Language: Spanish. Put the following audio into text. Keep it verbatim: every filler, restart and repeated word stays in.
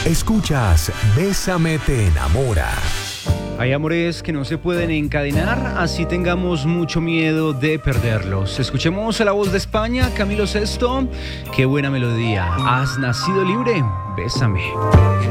Escuchas Bésame te enamora. Hay amores que no se pueden encadenar, así tengamos mucho miedo de perderlos. Escuchemos a la voz de España, Camilo Sesto. Qué buena melodía. Has nacido libre, bésame.